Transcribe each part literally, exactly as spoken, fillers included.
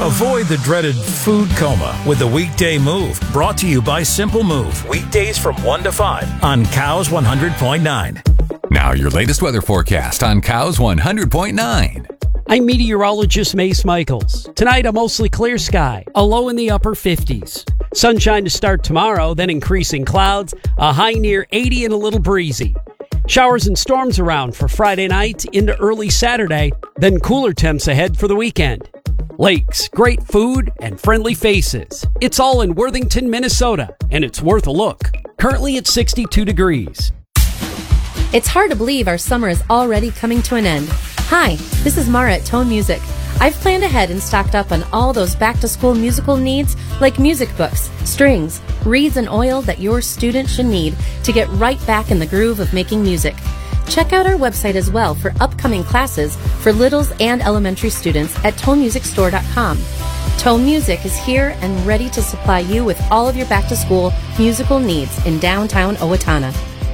Avoid the dreaded food coma with the Weekday Move, brought to you by Simple Move. Weekdays from one to five on Cows one hundred point nine. Now your latest weather forecast on Cows one hundred point nine. I'm meteorologist Mace Michaels. Tonight, a mostly clear sky, a low in the upper fifties. Sunshine to start tomorrow, then increasing clouds, a high near eighty and a little breezy. Showers and storms around for Friday night into early Saturday, then cooler temps ahead for the weekend. Lakes, great food, and friendly faces. It's all in Worthington, Minnesota, and it's worth a look. Currently at sixty-two degrees. It's hard to believe our summer is already coming to an end. Hi, this is Mara at Tone Music. I've planned ahead and stocked up on all those back-to-school musical needs like music books, strings, reeds, and oil that your student should need to get right back in the groove of making music. Check out our website as well for upcoming classes for littles and elementary students at tone music store dot com. Tone Music is here and ready to supply you with all of your back-to-school musical needs in downtown Owatonna.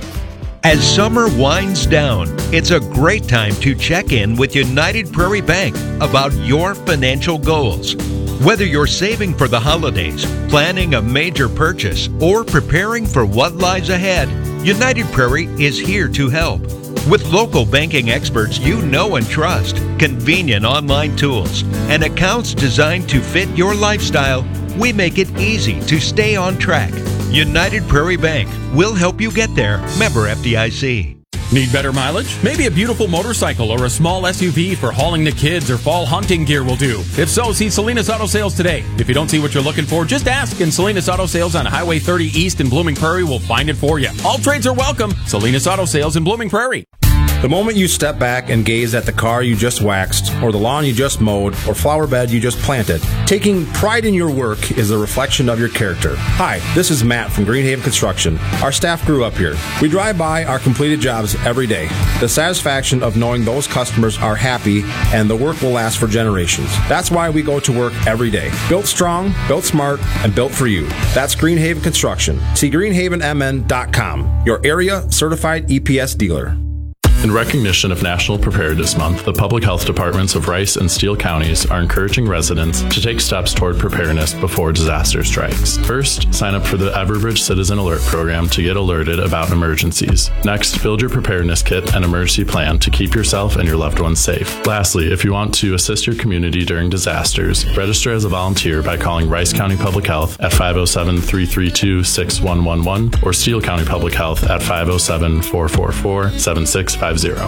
As summer winds down, it's a great time to check in with United Prairie Bank about your financial goals. Whether you're saving for the holidays, planning a major purchase, or preparing for what lies ahead, United Prairie is here to help. With local banking experts you know and trust, convenient online tools, and accounts designed to fit your lifestyle, we make it easy to stay on track. United Prairie Bank will help you get there. Member F D I C. Need better mileage? Maybe a beautiful motorcycle or a small S U V for hauling the kids or fall hunting gear will do. If so, see Salinas Auto Sales today. If you don't see what you're looking for, just ask, and Salinas Auto Sales on Highway thirty East in Blooming Prairie will find it for you. All trades are welcome. Salinas Auto Sales in Blooming Prairie. The moment you step back and gaze at the car you just waxed, or the lawn you just mowed, or flower bed you just planted, taking pride in your work is a reflection of your character. Hi, this is Matt from Greenhaven Construction. Our staff grew up here. We drive by our completed jobs every day. The satisfaction of knowing those customers are happy and the work will last for generations. That's why we go to work every day. Built strong, built smart, and built for you. That's Greenhaven Construction. See greenhaven m n dot com, your area certified E P S dealer. In recognition of National Preparedness Month, the public health departments of Rice and Steele counties are encouraging residents to take steps toward preparedness before disaster strikes. First, sign up for the Everbridge Citizen Alert program to get alerted about emergencies. Next, build your preparedness kit and emergency plan to keep yourself and your loved ones safe. Lastly, if you want to assist your community during disasters, register as a volunteer by calling Rice County Public Health at five oh seven, three three two, six one one one or Steele County Public Health at five oh seven, four four four, seven six five zero.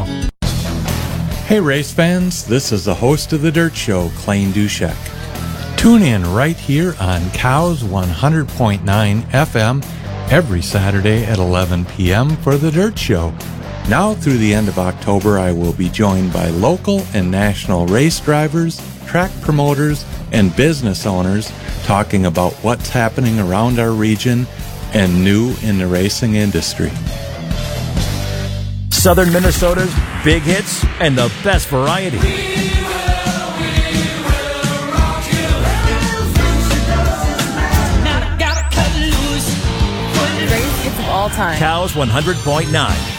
Hey race fans, this is the host of The Dirt Show, Clayne Dushek. Tune in right here on Cows one hundred point nine F M every Saturday at eleven p.m. for The Dirt Show. Now through the end of October, I will be joined by local and national race drivers, track promoters, and business owners talking about what's happening around our region and new in the racing industry. Southern Minnesota's big hits and the best variety. Greatest hits of all time. Cows one hundred point nine.